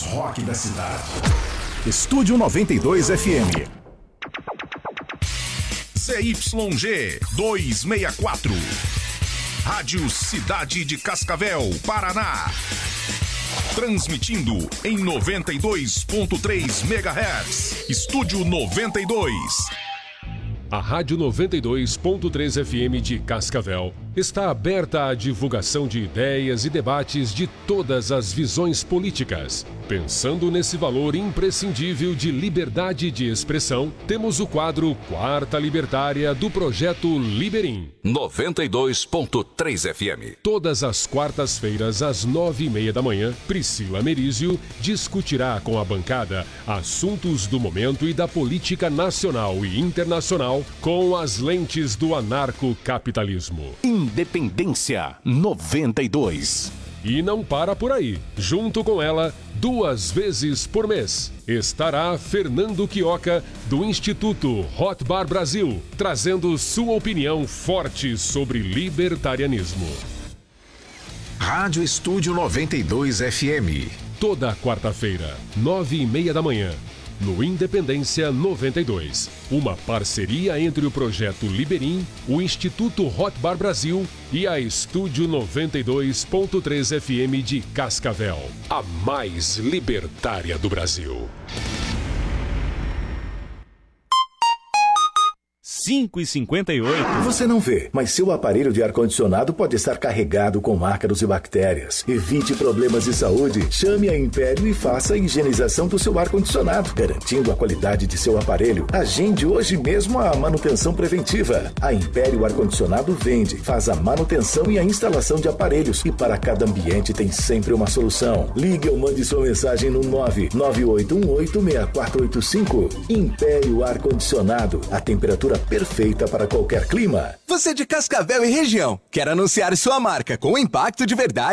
rock da cidade. Estúdio 92 FM. ZYG 264. Rádio Cidade de Cascavel, Paraná. Transmitindo em 92.3 MHz. Estúdio 92. A Rádio 92.3 FM de Cascavel está aberta à divulgação de ideias e debates de todas as visões políticas. Pensando nesse valor imprescindível de liberdade de expressão, temos o quadro Quarta Libertária do Projeto Liberim. 92.3 FM. Todas as quartas-feiras, às 9h30 da manhã, Priscila Merizio discutirá com a bancada assuntos do momento e da política nacional e internacional com as lentes do anarcocapitalismo. Independência 92. E não para por aí. Junto com ela, 2 vezes por mês, estará Fernando Quioca, do Instituto Hot Bar Brasil, trazendo sua opinião forte sobre libertarianismo. Rádio Estúdio 92 FM. Toda quarta-feira, 9h30 da manhã, no Independência 92. Uma parceria entre o Projeto Liberim, o Instituto Hot Bar Brasil e a Estúdio 92.3 FM de Cascavel. A mais libertária do Brasil. 5h58. Você não vê, mas seu aparelho de ar-condicionado pode estar carregado com ácaros e bactérias. Evite problemas de saúde. Chame a Império e faça a higienização do seu ar-condicionado, garantindo a qualidade de seu aparelho. Agende hoje mesmo a manutenção preventiva. A Império Ar-Condicionado vende, faz a manutenção e a instalação de aparelhos. E para cada ambiente tem sempre uma solução. Ligue ou mande sua mensagem no 998186485. Império Ar-Condicionado. A temperatura perfeita para qualquer clima. Você de Cascavel e região, quer anunciar sua marca com impacto de verdade?